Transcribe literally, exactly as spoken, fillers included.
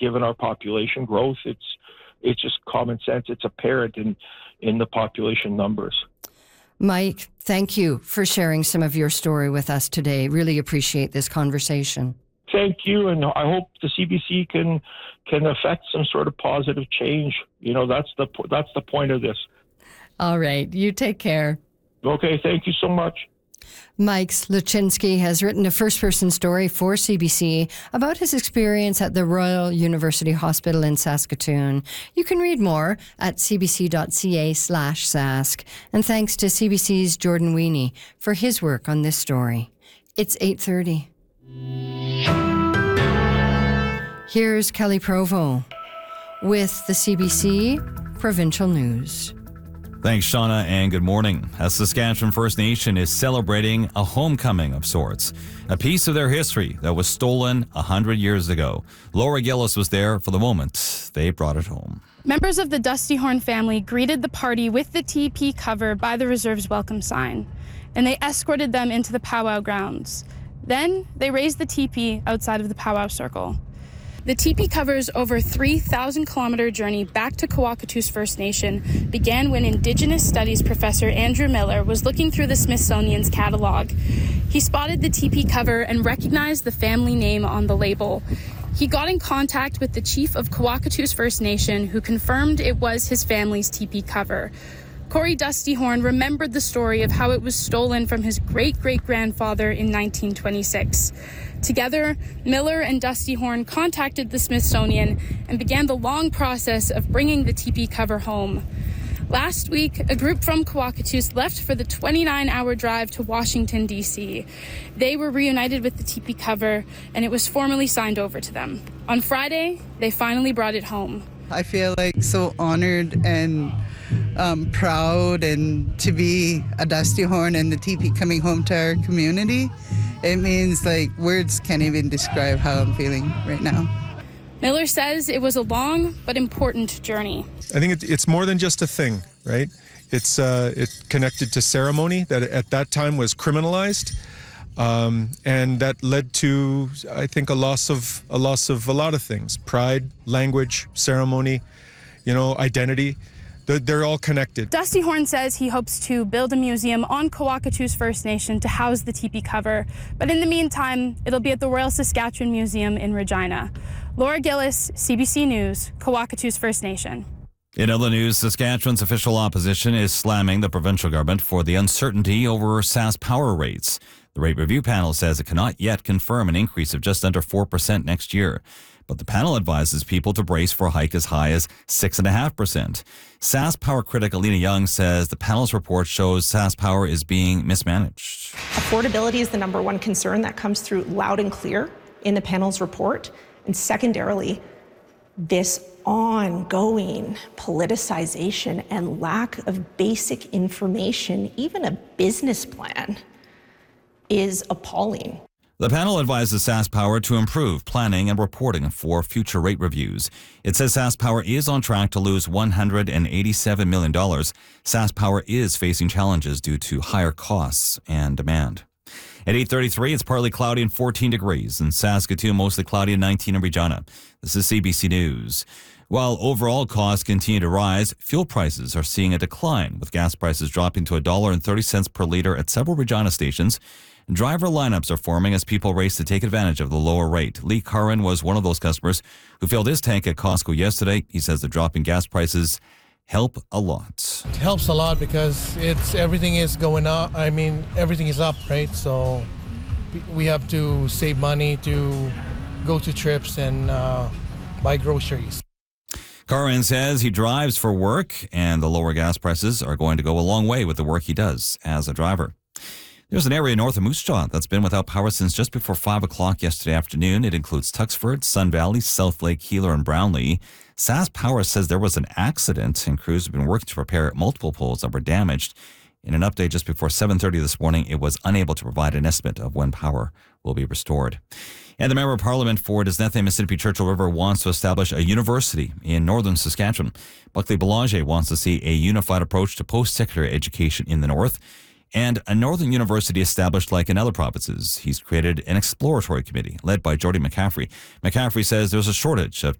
given our population growth. It's it's just common sense. It's apparent in, in the population numbers. Mike, thank you for sharing some of your story with us today. Really appreciate this conversation. Thank you, and I hope the C B C can can affect some sort of positive change. You know, that's the that's the point of this. All right, you take care. Okay, thank you so much. Mike Sluchinski has written a first-person story for C B C about his experience at the Royal University Hospital in Saskatoon. You can read more at cbc.ca slash sask. And thanks to C B C's Jordan Weaney for his work on this story. It's eight thirty. Here's Kelly Provo with the C B C Provincial News. Thanks, Shauna, and good morning. A Saskatchewan First Nation is celebrating a homecoming of sorts, a piece of their history that was stolen one hundred years ago. Laura Gillis was there for the moment they brought it home. Members of the Dusty Horn family greeted the party with the T P cover by the Reserve's welcome sign, and they escorted them into the powwow grounds. Then they raised the T P outside of the powwow circle. The T P cover's over three thousand kilometer journey back to Kawakatoose First Nation began when Indigenous Studies professor Andrew Miller was looking through the Smithsonian's catalog. He spotted the T P cover and recognized the family name on the label. He got in contact with the chief of Kawakatoose First Nation, who confirmed it was his family's T P cover. Corey Dusty Horn remembered the story of how it was stolen from his great-great-grandfather in nineteen twenty-six. Together, Miller and Dusty Horn contacted the Smithsonian and began the long process of bringing the T P cover home. Last week, a group from Kawakatoose left for the twenty-nine hour drive to Washington, D C. They were reunited with the T P cover, and it was formally signed over to them. On Friday, they finally brought it home. I feel like so honored and um, proud and to be a Dusty Horn and the T P coming home to our community. It means like words can't even describe how I'm feeling right now. Miller says it was a long but important journey. I think it, it's more than just a thing, right? It's uh, it connected to ceremony that at that time was criminalized, um, and that led to, I think, a loss of a loss of a lot of things: pride, language, ceremony, you know, identity. They're, they're all connected. Dusty Horn says he hopes to build a museum on Kawakatoose First Nation to house the T P cover, but in the meantime, it'll be at the Royal Saskatchewan Museum in Regina. Laura Gillis, C B C News, Kawakatoose First Nation. In other news, Saskatchewan's official opposition is slamming the provincial government for the uncertainty over SaskPower rates. The rate review panel says it cannot yet confirm an increase of just under four percent next year. But the panel advises people to brace for a hike as high as six point five percent. SaskPower critic Alina Young says the panel's report shows SaskPower is being mismanaged. Affordability is the number one concern that comes through loud and clear in the panel's report. And secondarily, this ongoing politicization and lack of basic information, even a business plan, is appalling. The panel advises SaskPower to improve planning and reporting for future rate reviews. It says SaskPower is on track to lose one hundred eighty-seven million dollars. SaskPower is facing challenges due to higher costs and demand. At eight thirty-three, it's partly cloudy and fourteen degrees. In Saskatoon, mostly cloudy and nineteen in Regina. This is C B C News. While overall costs continue to rise, fuel prices are seeing a decline, with gas prices dropping to one dollar and thirty cents per liter at several Regina stations. Driver lineups are forming as people race to take advantage of the lower rate. Lee Curran was one of those customers who filled his tank at Costco yesterday. He says the drop in gas prices help a lot. It helps a lot because it's everything is going up. I mean, everything is up, right? So we have to save money to go to trips and uh, buy groceries. Curran says he drives for work, and the lower gas prices are going to go a long way with the work he does as a driver. There's an area north of Moose Jaw that's been without power since just before five o'clock yesterday afternoon. It includes Tuxford, Sun Valley, South Lake, Keeler, and Brownlee. SaskPower says there was an accident, and crews have been working to repair multiple poles that were damaged. In an update just before seven thirty this morning, it was unable to provide an estimate of when power will be restored. And the Member of Parliament for Disnethane, Mississippi Churchill River wants to establish a university in northern Saskatchewan. Buckley Belanger wants to see a unified approach to post-secondary education in the north, and a northern university established like in other provinces. He's created an exploratory committee led by Jody McCaffrey. McCaffrey says there's a shortage of